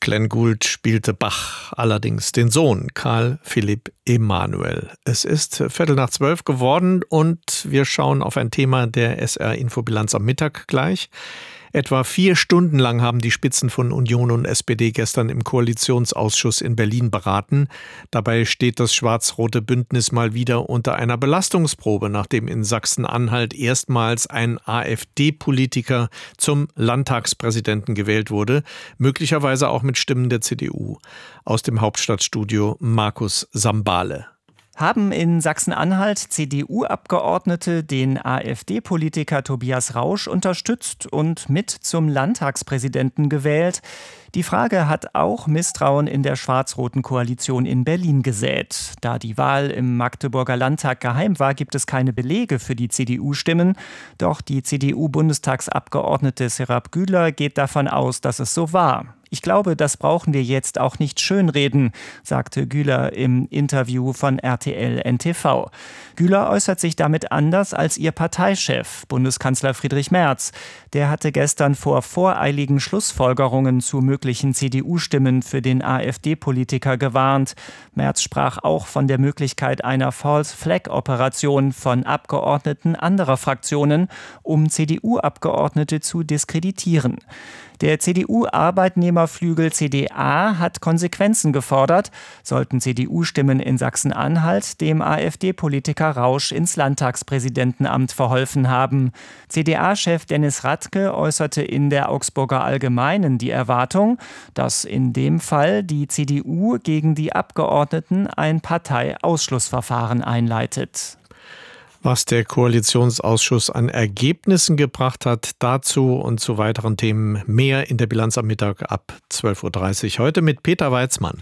Glenn Gould spielte Bach, allerdings den Sohn Karl Philipp Emanuel. Es ist 11:45 geworden und wir schauen auf ein Thema der SR-Infobilanz am Mittag gleich. Etwa 4 Stunden lang haben die Spitzen von Union und SPD gestern im Koalitionsausschuss in Berlin beraten. Dabei steht das schwarz-rote Bündnis mal wieder unter einer Belastungsprobe, nachdem in Sachsen-Anhalt erstmals ein AfD-Politiker zum Landtagspräsidenten gewählt wurde, möglicherweise auch mit Stimmen der CDU. Aus dem Hauptstadtstudio Markus Sambale. Haben in Sachsen-Anhalt CDU-Abgeordnete den AfD-Politiker Tobias Rausch unterstützt und mit zum Landtagspräsidenten gewählt? Die Frage hat auch Misstrauen in der schwarz-roten Koalition in Berlin gesät. Da die Wahl im Magdeburger Landtag geheim war, gibt es keine Belege für die CDU-Stimmen. Doch die CDU-Bundestagsabgeordnete Serap Güler geht davon aus, dass es so war. Ich glaube, das brauchen wir jetzt auch nicht schönreden, sagte Güler im Interview von RTL NTV. Güler äußert sich damit anders als ihr Parteichef, Bundeskanzler Friedrich Merz. Der hatte gestern vor voreiligen Schlussfolgerungen zu möglichen CDU-Stimmen für den AfD-Politiker gewarnt. Merz sprach auch von der Möglichkeit einer False-Flag-Operation von Abgeordneten anderer Fraktionen, um CDU-Abgeordnete zu diskreditieren. Der CDU-Arbeitnehmerflügel CDA hat Konsequenzen gefordert, sollten CDU-Stimmen in Sachsen-Anhalt dem AfD-Politiker Rausch ins Landtagspräsidentenamt verholfen haben. CDA-Chef Dennis Radke äußerte in der Augsburger Allgemeinen die Erwartung, dass in dem Fall die CDU gegen die Abgeordneten ein Parteiausschlussverfahren einleitet. Was der Koalitionsausschuss an Ergebnissen gebracht hat, dazu und zu weiteren Themen mehr in der Bilanz am Mittag ab 12:30 Uhr. Heute mit Peter Weizmann.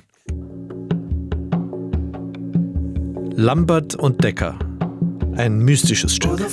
Lambert und Decker. Ein mystisches Stück.